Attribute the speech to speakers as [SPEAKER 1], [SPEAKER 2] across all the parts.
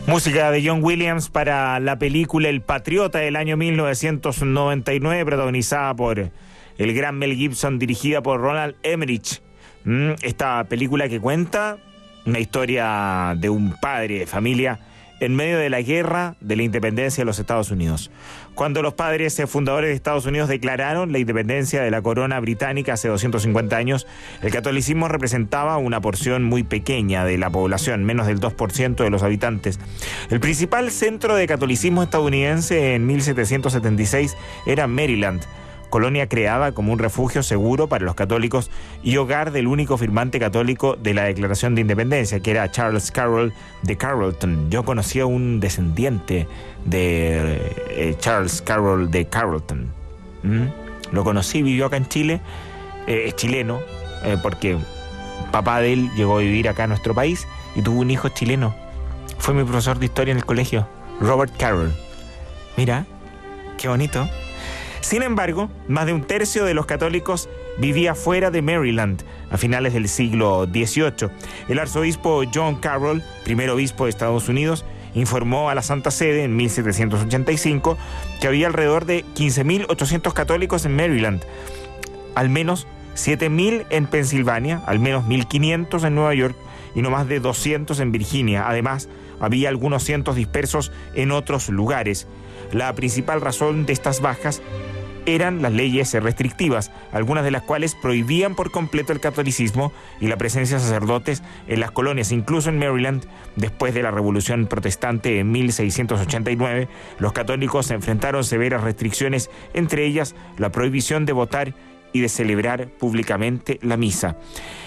[SPEAKER 1] Música de John Williams para la película El Patriota del año 1999, protagonizada por el gran Mel Gibson, dirigida por Roland Emmerich. Esta película que cuenta una historia de un padre de familia en medio de la guerra de la independencia de los Estados Unidos. Cuando los padres fundadores de Estados Unidos declararon la independencia de la corona británica hace 250 años, el catolicismo representaba una porción muy pequeña de la población, menos del 2% de los habitantes. El principal centro de catolicismo estadounidense en 1776 era Maryland, colonia creada como un refugio seguro para los católicos y hogar del único firmante católico de la Declaración de Independencia, que era Charles Carroll de Carrollton. Yo conocí a un descendiente de Charles Carroll de Carrollton. Lo conocí, vivió acá en Chile, es chileno, porque papá de él llegó a vivir acá a nuestro país y tuvo un hijo chileno. Fue mi profesor de historia en el colegio, Robert Carroll. Mira, qué bonito. Sin embargo, más de un tercio de los católicos vivía fuera de Maryland a finales del siglo XVIII. El arzobispo John Carroll, primer obispo de Estados Unidos, informó a la Santa Sede en 1785 que había alrededor de 15.800 católicos en Maryland, al menos 7.000 en Pensilvania, al menos 1.500 en Nueva York y no más de 200 en Virginia. Además, había algunos cientos dispersos en otros lugares. La principal razón de estas bajas eran las leyes restrictivas, algunas de las cuales prohibían por completo el catolicismo y la presencia de sacerdotes en las colonias. Incluso en Maryland, después de la Revolución Protestante en 1689, los católicos se enfrentaron severas restricciones, entre ellas la prohibición de votar y de celebrar públicamente la misa.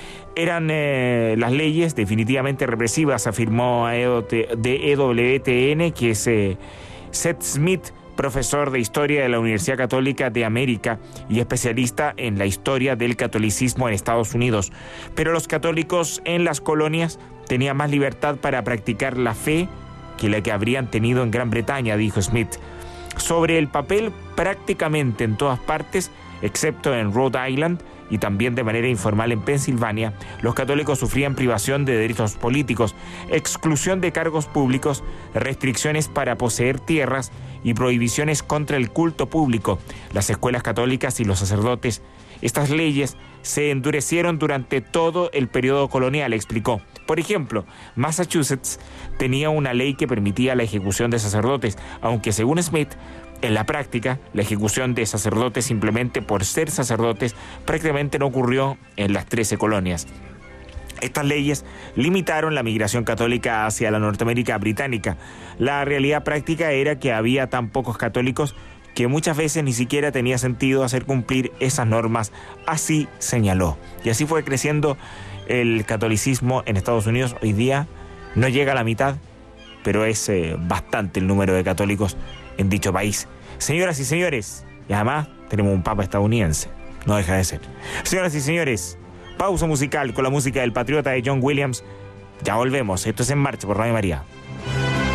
[SPEAKER 1] Eran las leyes definitivamente represivas, afirmó de EWTN, que es Seth Smith, profesor de Historia de la Universidad Católica de América y especialista en la historia del catolicismo en Estados Unidos. Pero los católicos en las colonias tenían más libertad para practicar la fe que la que habrían tenido en Gran Bretaña, dijo Smith. Sobre el papel, prácticamente en todas partes, excepto en Rhode Island y también de manera informal en Pensilvania, los católicos sufrían privación de derechos políticos, exclusión de cargos públicos, restricciones para poseer tierras y prohibiciones contra el culto público, las escuelas católicas y los sacerdotes. Estas leyes se endurecieron durante todo el periodo colonial, explicó. Por ejemplo, Massachusetts tenía una ley que permitía la ejecución de sacerdotes, aunque según Smith, en la práctica, la ejecución de sacerdotes simplemente por ser sacerdotes prácticamente no ocurrió en las 13 colonias. Estas leyes limitaron la migración católica hacia la Norteamérica británica. La realidad práctica era que había tan pocos católicos que muchas veces ni siquiera tenía sentido hacer cumplir esas normas, así señaló. Y así fue creciendo el catolicismo en Estados Unidos. Hoy día no llega a la mitad, pero es bastante el número de católicos en dicho país. Señoras y señores, y además tenemos un papa estadounidense, no deja de ser. Señoras y señores, pausa musical con la música del Patriota de John Williams. Ya volvemos, esto es En Marcha por Radio María.